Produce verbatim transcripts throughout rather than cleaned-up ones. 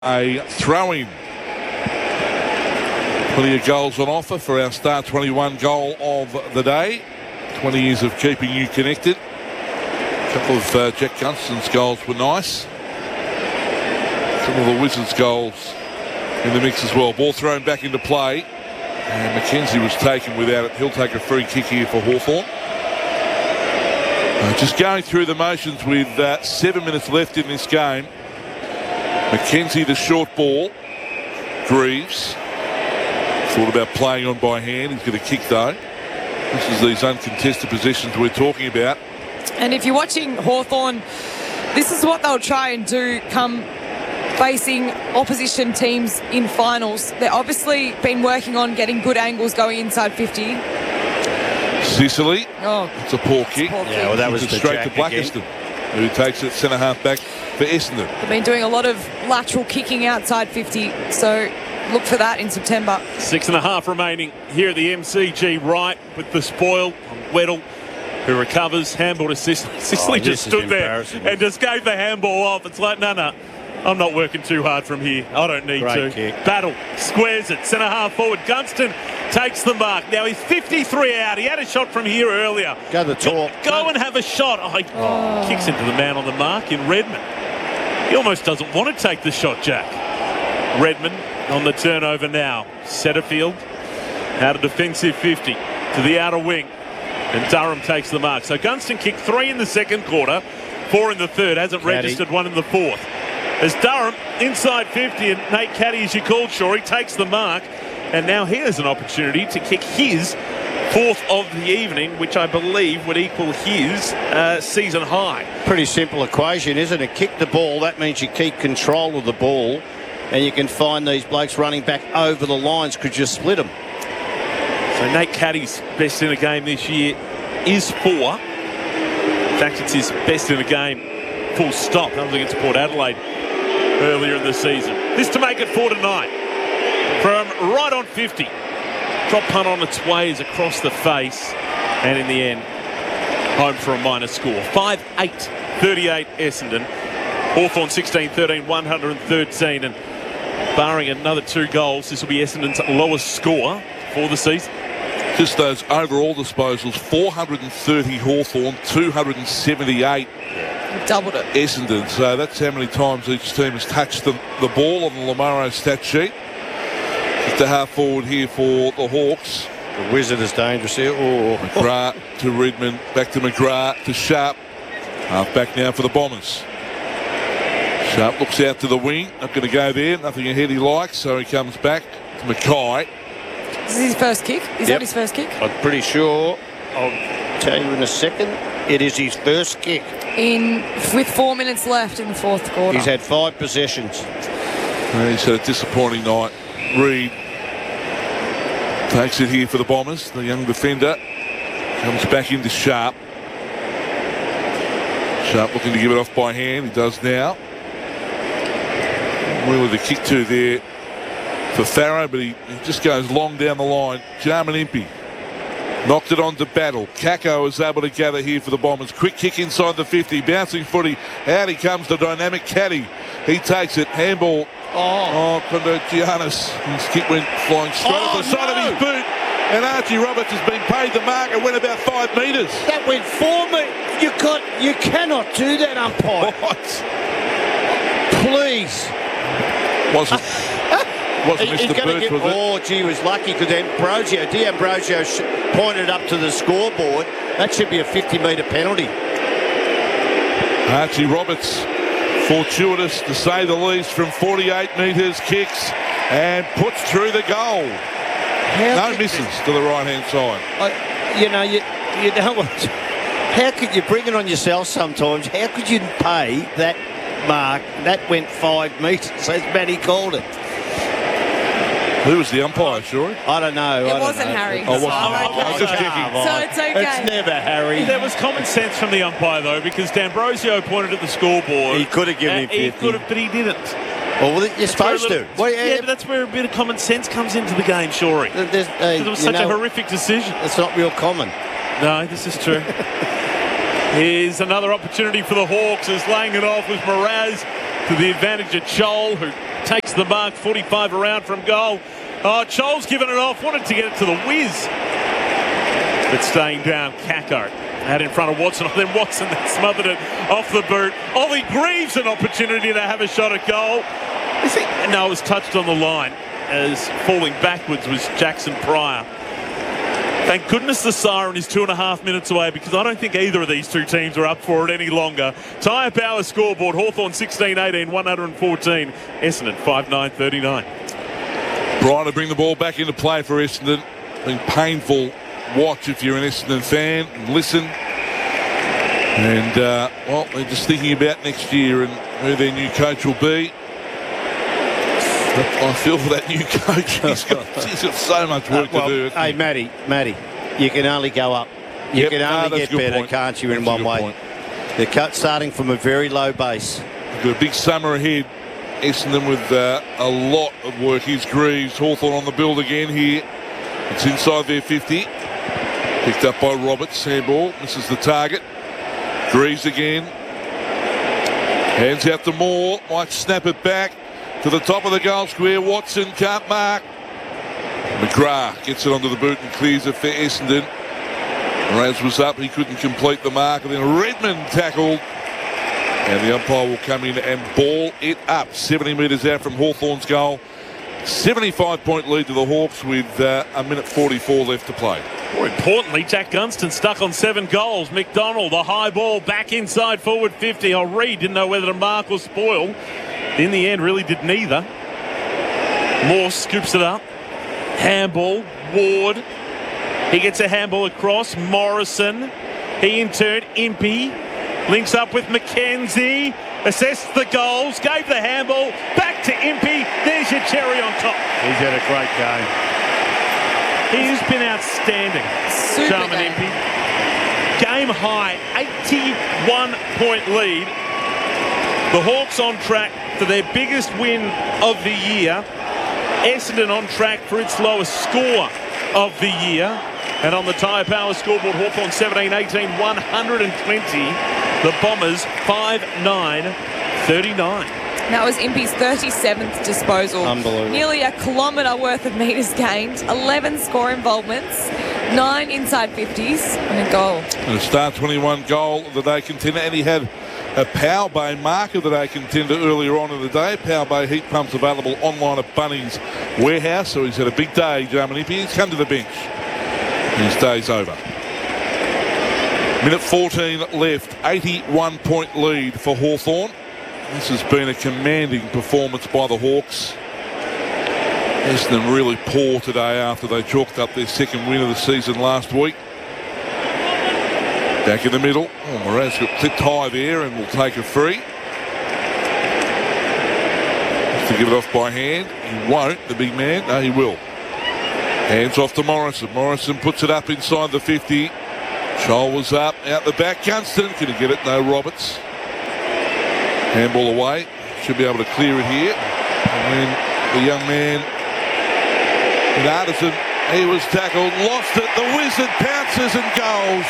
A throw-in. Plenty of goals on offer for our Star twenty-one goal of the day. twenty years of keeping you connected. A couple of uh, Jack Gunston's goals were nice. Some of the Wizards' goals in the mix as well. Ball thrown back into play. And McKenzie was taken without it. He'll take a free kick here for Hawthorn. Uh, just going through the motions with uh, seven minutes left in this game. McKenzie the short ball. Greaves thought about playing on by hand. He's going to kick though. This is these uncontested positions we're talking about. And if you're watching Hawthorn, this is what they'll try and do come facing opposition teams in finals. They've obviously been working on getting good angles going inside fifty. Sicily. Oh, it's a poor kick. A poor kick. Yeah, well, that was it's the straight Jack to Blackiston, who takes it centre half back for Essendon. They've been doing a lot of lateral kicking outside fifty, so look for that in September. Six and a half remaining here at the M C G. Right with the spoil on Weddle, who recovers. Handball to Sicily. Sicily Oh, just stood there and just gave the handball off. It's like, no, no, I'm not working too hard from here. I don't need Great to. Kick. Battle, squares it, centre half forward. Gunston takes the mark. Now he's fifty-three out. He had a shot from here earlier. Go the talk. Go, go and have a shot. Oh, he Oh. kicks into the man on the mark in Redmond. He almost doesn't want to take the shot, Jack. Redmond on the turnover now. Setterfield out of defensive fifty to the outer wing. And Durham takes the mark. So Gunston kicked three in the second quarter, four in the third. Hasn't Caddy. registered one in the fourth. As Durham inside fifty, and Nate Caddy, as you called, Shore, he takes the mark. And now he has an opportunity to kick his fourth of the evening, which I believe would equal his uh, season high. Pretty simple equation, isn't it? Kick the ball, that means you keep control of the ball, and you can find these blokes running back over the lines because you split them. So Nate Caddy's best in a game this year is four. In fact, it's his best in a game, full stop. That was against Port Adelaide earlier in the season. This to make it four to nine. From right on fifty. Drop punt on its way is across the face. And in the end, home for a minor score. five eight thirty-eight Essendon. Hawthorn sixteen thirteen, one hundred thirteen. And barring another two goals, this will be Essendon's lowest score for the season. Just those overall disposals, four hundred thirty Hawthorn, two hundred seventy-eight You've doubled it. Essendon. So that's how many times each team has touched the, the ball on the Lamaro stat sheet. Just a half forward here for the Hawks. The Wizard is dangerous here. Oh. McGrath to Redmond, back to McGrath to Sharp. Half back now for the Bombers. Sharp looks out to the wing, not going to go there, nothing ahead he likes, so he comes back to Mackay. This is his first kick. Is Yep. that his first kick? I'm pretty sure, I'll tell you in a second, it is his first kick. In with four minutes left in the fourth quarter. He's had five possessions. And he's had a disappointing night. Reed takes it here for the Bombers. The young defender comes back into Sharp. Sharp looking to give it off by hand. He does now. Really the kick to there for Farrow, but he, he just goes long down the line. Jarman Impey knocked it on to Battle. Kako is able to gather here for the Bombers. Quick kick inside the fifty. Bouncing footy. Out he comes, the dynamic Caddy. He takes it. Handball. Oh, Kondogiannis. His kick went flying straight Oh, off the side no. of his boot. And Archie Roberts has been paid the mark. It went about five metres. That went four me. You got, you cannot do that, umpire. What? Please. Wasn't, wasn't He- he's Mister gonna Birch, get, was it? oh, gee, he was lucky because Ambrosio, D'Ambrosio sh- pointed up to the scoreboard. That should be a fifty metre penalty. Archie Roberts, fortuitous to say the least, from forty-eight metres, kicks and puts through the goal. How No could- misses to the right-hand side. I, you know, you, you don't want to, how could you bring it on yourself sometimes? How could you pay that mark? That went five metres, as Matty called it. Who was the umpire, Shorey? I don't know. It I don't wasn't know. Harry. Oh, wasn't So Harry. okay. I was just checking. Come on. So it's okay. It's never Harry. There was common sense from the umpire, though, because D'Ambrosio pointed at the scoreboard. He could have given Uh, him He fifty. could have, but he didn't. Well, you're supposed Where a to. little- Well, yeah, but that's where a bit of common sense comes into the game, Shorey. there's- uh, It was you such a know, horrific decision. It's not real common. No, this is true. Here's another opportunity for the Hawks as laying it off was Mraz to the advantage of Chol, who takes the mark, forty-five around from goal. Oh, Chol's given it off, wanted to get it to the whiz. But staying down, Kako out in front of Watson. Then Watson then smothered it off the boot. Ollie Greaves an opportunity to have a shot at goal. Is he? No, it was touched on the line as falling backwards was Jackson Pryor. Thank goodness the siren is two and a half minutes away, because I don't think either of these two teams are up for it any longer. Tyre Power scoreboard, Hawthorn sixteen eighteen, one hundred fourteen. Essendon five nine thirty-nine. Brian to bring the ball back into play for Essendon. Been painful watch if you're an Essendon fan and listen. And, uh, well, they're just thinking about next year and who their new coach will be. I feel for that new coach. He's got, he's got so much work uh, well, to do. Hey, Matty, Matty, you can only go up. You Yep, can no, only that's get a good better, point. can't you, in That's a one good way? point. They're cut, starting from a very low base. Got a big summer ahead. Essendon with uh, a lot of work. Here's Greaves. Hawthorn on the build again here. It's inside their fifty. Picked up by Roberts. Handball. Misses the target. Greaves again. Hands out to Moore. Might snap it back to the top of the goal square. Watson can't mark. McGrath gets it onto the boot and clears it for Essendon. Raz was up. He couldn't complete the mark. And then Redmond tackled. And the umpire will come in and ball it up. seventy metres out from Hawthorn's goal. seventy-five point lead to the Hawks with uh, a minute forty-four left to play. More importantly, Jack Gunston stuck on seven goals. McDonald, the high ball back inside forward fifty. Oh, Reed didn't know whether to mark or spoil. In the end, really did neither. Moore scoops it up. Handball, Ward. He gets a handball across. Morrison. He in turn, Impey. Links up with McKenzie. Assessed the goals. Gave the handball. Back to Impey. There's your cherry on top. He's had a great game. He's been outstanding. Super Charman game. Impey. Game high, eighty-one point lead. The Hawks on track for their biggest win of the year. Essendon on track for its lowest score of the year. And on the Tyre Power scoreboard, Hawthorn seventeen eighteen, one hundred twenty. The Bombers five nine thirty-nine. That was Impey's thirty-seventh disposal. Unbelievable. Nearly a kilometre worth of metres gained, eleven score involvements, nine inside fifties, and a goal. And a Star twenty-one goal of the day contender. And he had a Power Bay mark of the day contender earlier on in the day. Power Bay heat pumps available online at Bunnings Warehouse. So he's had a big day, Jarman Impey. He's come to the bench. His day's over. Minute fourteen left. eighty-one point lead for Hawthorn. This has been a commanding performance by the Hawks. Essendon really poor today after they chalked up their second win of the season last week. Back in the middle. Oh, Moraz got clipped high there and will take a free. Has to give it off by hand. He won't, the big man. No, he will. Hands off to Morrison. Morrison puts it up inside the fifty. Chol was up, out the back. Gunston, can he get it? No, Roberts. Handball away. Should be able to clear it here. And then the young man, Artisan, he was tackled, lost it. The Wizard pounces and goals.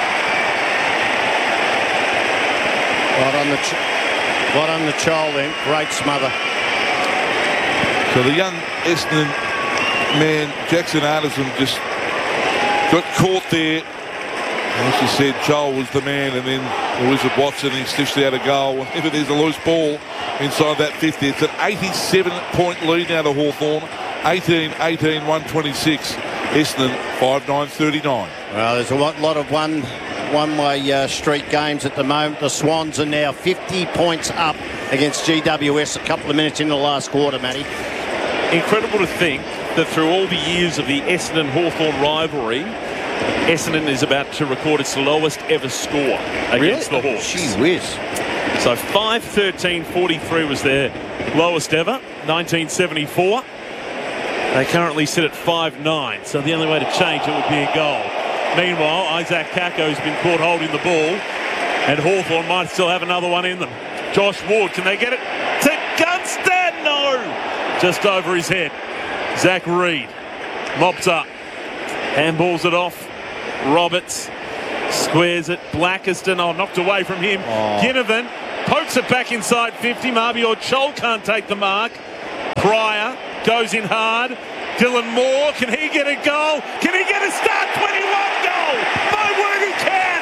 Right on the, ch- right on the Chol then. Great smother. So the young Essendon man, Jackson Artisan, just got caught there. As you said, Joel was the man, and then the Wizard Watson, he stitched out a goal. Whenever there's a loose ball inside that fifty, it's an eighty-seven point lead now to Hawthorn. eighteen eighteen, one twenty-six. Essendon five nine thirty-nine. Well, there's a lot, lot of one, one-way uh, street games at the moment. The Swans are now fifty points up against G W S a couple of minutes into the last quarter, Matty. Incredible to think that through all the years of the Essendon-Hawthorn rivalry, Essendon is about to record its lowest ever score against Really? the Hawks. Gee whiz. So five thirteen forty-three was their lowest ever, nineteen seventy-four. They currently sit at five nine, so the only way to change it would be a goal. Meanwhile, Isaac Kako's been caught holding the ball, and Hawthorn might still have another one in them. Josh Ward, can they get it to Gunston? No! Just over his head. Zach Reed mops up. Handballs it off. Roberts squares it. Blackiston, oh, knocked away from him. Oh. Ginnivan pokes it back inside fifty. Marby or Chol can't take the mark. Pryor goes in hard. Dylan Moore, can he get a goal? Can he get a start twenty-one goal? My word, he can!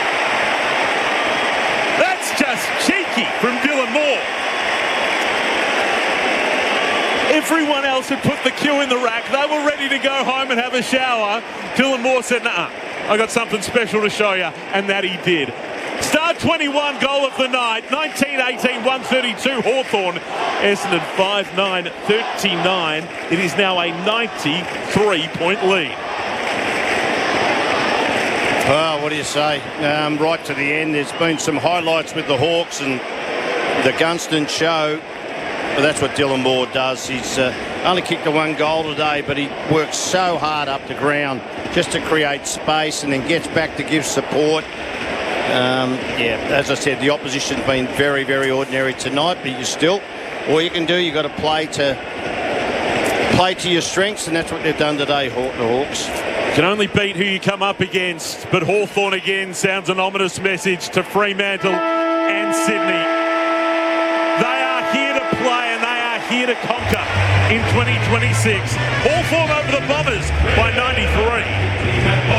That's just cheeky from Dylan Moore. Everyone else had put the cue in the rack. They were ready to go home and have a shower. Dylan Moore said, nah, I got something special to show you, and that he did. Star twenty-one goal of the night, nineteen eighteen, one thirty-two Hawthorn. Essendon five nine thirty-nine. It is now a ninety-three point lead. Well, what do you say? Um, right to the end, there's been some highlights with the Hawks and the Gunston show. But that's what Dylan Moore does. He's uh, only kicked the one goal today, but he works so hard up the ground just to create space and then gets back to give support. Um, yeah, as I said, the opposition's been very, very ordinary tonight, but you still, all you can do, you've got to play to play to your strengths, and that's what they've done today, Haw- the Hawks. Can only beat who you come up against, but Hawthorn again sounds an ominous message to Fremantle and Sydney. They are here to play and they are here to conquer in twenty twenty-six. Hawthorn over the Bombers by ninety-three.